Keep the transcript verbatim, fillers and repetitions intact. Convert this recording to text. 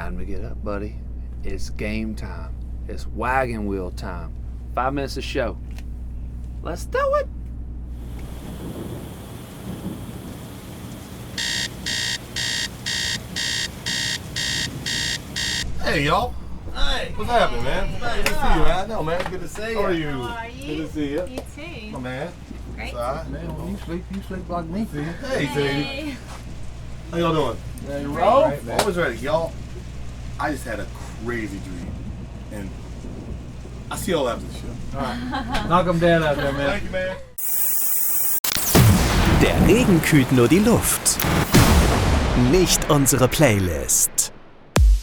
Time to get up, buddy. It's game time. It's wagon wheel time. Five minutes of show. Let's do it. Hey, y'all. Hey. What's happening, man? Hey, Good to see you, man. I know, man. Good to see you. How How are are you? you? How are you? Good to see you. You too. My man. Great. Sorry. Man, when you sleep, you sleep like me. Hey, Sadie. Hey. How y'all doing? Ready to Great. roll? Right, Always ready. Y'all, I just had a crazy dream. And I see y'all after the show. All right. Knock them dead out there, man. Thank you, man. Der Regen kühlt nur die Luft, nicht unsere Playlist.